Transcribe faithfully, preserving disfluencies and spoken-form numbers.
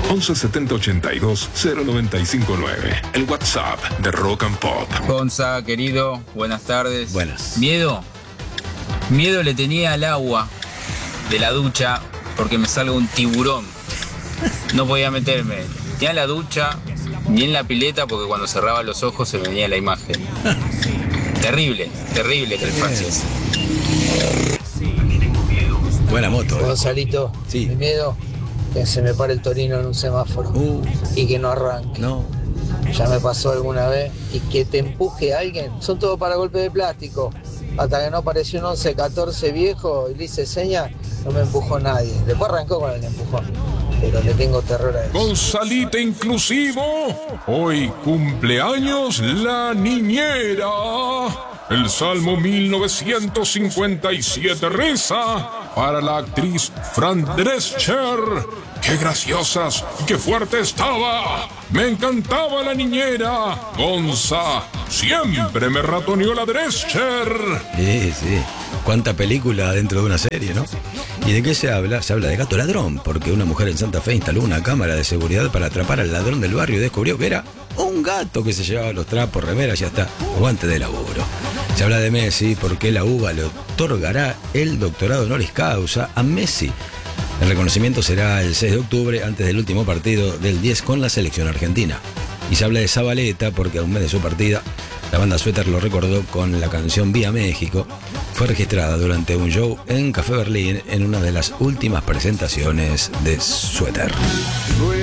once setenta ochenta y dos cero noventa y cinco nueve. El WhatsApp de Rock and Pop. Gonza, querido, buenas tardes. Buenas. Miedo. Miedo le tenía al agua de la ducha porque me salga un tiburón. No podía meterme ni a la ducha ni en la pileta porque cuando cerraba los ojos se me venía la imagen. Terrible, terrible que el Francis. Buena moto. ¿eh? Gonzalito, Sí. mi miedo que se me pare el Torino en un semáforo Uh, y que no arranque. no. Ya me pasó alguna vez y que te empuje alguien. Son todos para golpe de plástico. Hasta que no apareció un once catorce viejo y le hice señas, no me empujó nadie. Después arrancó con el empujón, pero le tengo terror a eso. Gonzalita Inclusivo, hoy cumpleaños la niñera. El Salmo mil novecientos cincuenta y siete reza para la actriz Fran Drescher. ¡Qué graciosas y qué fuerte estaba! ¡Me encantaba la niñera! Gonza siempre me ratoneó la Drescher. Sí, sí. Cuánta película dentro de una serie, ¿no? ¿Y de qué se habla? Se habla de gato ladrón, porque una mujer en Santa Fe instaló una cámara de seguridad para atrapar al ladrón del barrio y descubrió que era un gato que se llevaba los trapos, remeras y hasta guantes de laburo. Se habla de Messi porque la U B A le otorgará el doctorado honoris causa a Messi. El reconocimiento será el seis de octubre, antes del último partido del diez con la selección argentina. Y se habla de Zabaleta porque a un mes de su partida, la banda Suéter lo recordó con la canción Vía México. Fue registrada durante un show en Café Berlín en una de las últimas presentaciones de Suéter.